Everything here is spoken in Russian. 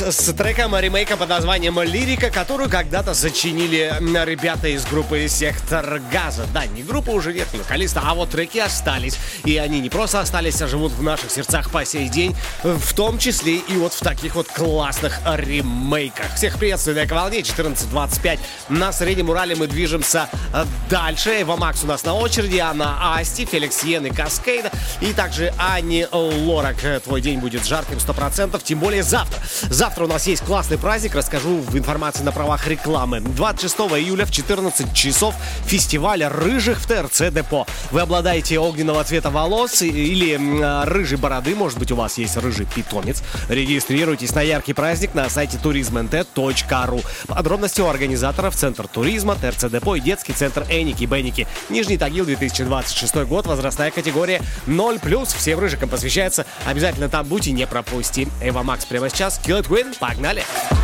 С треком, ремейком под названием «Лирика», которую когда-то сочинили ребята из группы «Сектор Газа». Да, не группа уже нет, вокалиста, а вот треки остались. И они не просто остались, а живут в наших сердцах по сей день, в том числе и вот в таких вот классных ремейках. Всех приветствую на Эко-волне, 14:25. На Среднем Урале мы движемся дальше. Эва Макс у нас на очереди, Анна Асти, Феликс Йен и Каскейда. И также Ани Лорак. Твой день будет жарким 100%, тем более завтра. Завтра у нас есть классный праздник, расскажу в информации на правах рекламы. 26 июля в 14 часов фестиваль рыжих в ТРЦ Депо. Вы обладаете огненного цвета волос или рыжей бороды, может быть у вас есть рыжий питомец. Регистрируйтесь на яркий праздник на сайте turismnt.ru. Подробности у организаторов: Центр туризма, ТРЦ Депо и детский центр Эники Беники. Нижний Тагил, 2026 год, возрастная категория 0+. Всем рыжикам посвящается. Обязательно там будь и не пропусти. Эва Макс прямо сейчас. Kill It Queen. Погнали!